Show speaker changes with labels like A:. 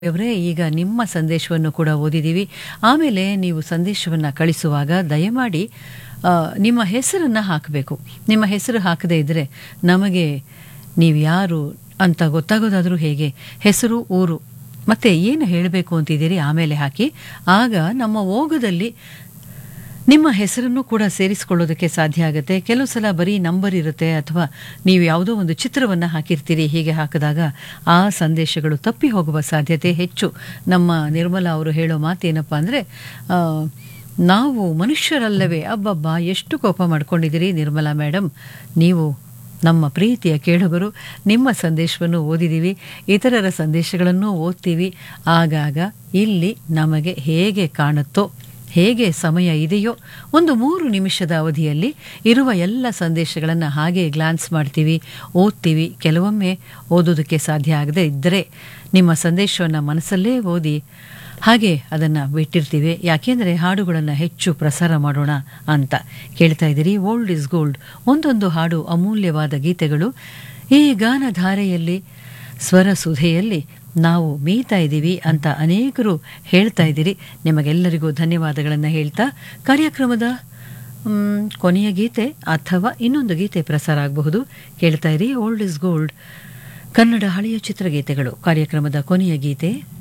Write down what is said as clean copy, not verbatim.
A: ಅವರೇ, ಈಗ ನಿಮ್ಮ ಸಂದೇಶವನ್ನು ಕೂಡ ಓದಿದ್ದೀವಿ. ಆಮೇಲೆ ನೀವು ಸಂದೇಶವನ್ನು ಕಳಿಸುವಾಗ ದಯಮಾಡಿ ನಿಮ್ಮ ಹೆಸರನ್ನು ಹಾಕಬೇಕು. ನಿಮ್ಮ ಹೆಸರು ಹಾಕದೇ ಇದ್ದರೆ ನಮಗೆ ನೀವು ಯಾರು ಅಂತ ಗೊತ್ತಾಗೋದಾದರೂ ಹೇಗೆ? ಹೆಸರು, ಊರು ಮತ್ತು ಏನು ಹೇಳಬೇಕು ಅಂತಿದ್ದೀರಿ ಆಮೇಲೆ ಹಾಕಿ. ಆಗ ನಮ್ಮ ಓಗದಲ್ಲಿ ನಿಮ್ಮ ಹೆಸರನ್ನು ಕೂಡ ಸೇರಿಸಿಕೊಳ್ಳೋದಕ್ಕೆ ಸಾಧ್ಯ ಆಗುತ್ತೆ. ಕೆಲವು ಸಲ ಬರೀ ನಂಬರ್ ಇರುತ್ತೆ, ಅಥವಾ ನೀವು ಯಾವುದೋ ಒಂದು ಚಿತ್ರವನ್ನು ಹಾಕಿರ್ತೀರಿ. ಹೀಗೆ ಹಾಕಿದಾಗ ಆ ಸಂದೇಶಗಳು ತಪ್ಪಿ ಹೋಗುವ ಸಾಧ್ಯತೆ ಹೆಚ್ಚು. ನಮ್ಮ ನಿರ್ಮಲಾ ಅವರು ಹೇಳೋ ಮಾತೇನಪ್ಪ ಅಂದರೆ, ನಾವು ಮನುಷ್ಯರಲ್ಲವೇ? ಅಬ್ಬಬ್ಬಾ, ಎಷ್ಟು ಕೋಪ ಮಾಡ್ಕೊಂಡಿದ್ದೀರಿ ನಿರ್ಮಲಾ ಮೇಡಮ್. ನೀವು ನಮ್ಮ ಪ್ರೀತಿಯ ಕೇಳುಗರು. ನಿಮ್ಮ ಸಂದೇಶವನ್ನು ಓದಿದ್ದೀವಿ, ಇತರರ ಸಂದೇಶಗಳನ್ನು ಓದ್ತೀವಿ. ಆಗಾಗ ಇಲ್ಲಿ ನಮಗೆ ಹೇಗೆ ಕಾಣುತ್ತೋ, ಹೇಗೆ ಸಮಯ ಇದೆಯೋ, ಒಂದು 3 ನಿಮಿಷದ ಅವಧಿಯಲ್ಲಿ ಇರುವ ಎಲ್ಲ ಸಂದೇಶಗಳನ್ನು ಹಾಗೆ ಗ್ಲಾನ್ಸ್ ಮಾಡ್ತೀವಿ, ಓದ್ತೀವಿ. ಕೆಲವೊಮ್ಮೆ ಓದೋದಕ್ಕೆ ಸಾಧ್ಯ ಆಗದೆ ಇದ್ದರೆ ನಿಮ್ಮ ಸಂದೇಶವನ್ನು ಮನಸ್ಸಲ್ಲೇ ಓದಿ ಹಾಗೆ ಅದನ್ನು ಬಿಟ್ಟಿರ್ತೀವಿ. ಯಾಕೆಂದರೆ ಹಾಡುಗಳನ್ನು ಹೆಚ್ಚು ಪ್ರಸಾರ ಮಾಡೋಣ ಅಂತ. ಕೇಳ್ತಾ ಇದ್ದೀರಿ ಓಲ್ಡ್ ಇಸ್ ಗೋಲ್ಡ್. ಒಂದೊಂದು ಹಾಡು ಅಮೂಲ್ಯವಾದ ಗೀತೆಗಳು. ಈ ಗಾನಧಾರೆಯಲ್ಲಿ, ಸ್ವರ ಸುಧೆಯಲ್ಲಿ ನಾವು ಮೀತಾ ಇದ್ದೀವಿ ಅಂತ ಅನೇಕರು ಹೇಳ್ತಾ ಇದ್ದೀರಿ. ನಿಮಗೆಲ್ಲರಿಗೂ ಧನ್ಯವಾದಗಳನ್ನು ಹೇಳ್ತಾ, ಕಾರ್ಯಕ್ರಮದ ಕೊನೆಯ ಗೀತೆ ಅಥವಾ ಇನ್ನೊಂದು ಗೀತೆ ಪ್ರಸಾರ ಆಗಬಹುದು. ಕೇಳ್ತಾ ಇರಿ ಓಲ್ಡ್ ಇಸ್ ಗೋಲ್ಡ್, ಕನ್ನಡ ಹಳೆಯ ಚಿತ್ರಗೀತೆಗಳು. ಕಾರ್ಯಕ್ರಮದ ಕೊನೆಯ ಗೀತೆ